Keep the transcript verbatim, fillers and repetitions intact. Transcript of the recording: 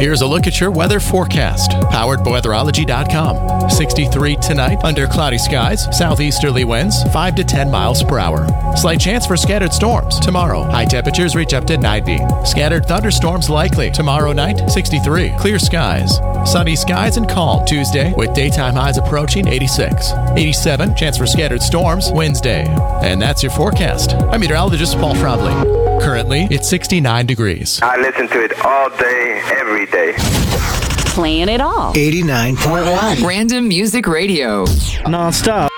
Here's a look at your weather forecast, powered by weatherology dot com. sixty-three tonight, under cloudy skies, southeasterly winds, five to ten miles per hour. Slight chance for scattered storms. Tomorrow, high temperatures reach up to ninety. Scattered thunderstorms likely. Tomorrow night, sixty-three. Clear skies. Sunny skies and calm Tuesday, with daytime highs approaching eighty-six. eighty-seven, chance for scattered storms Wednesday. And that's your forecast. I'm meteorologist Paul Frobley. Currently, it's sixty-nine degrees. I listen to it all day, every day. Playing it all. eighty-nine point one. Random Music Radio. Non-stop.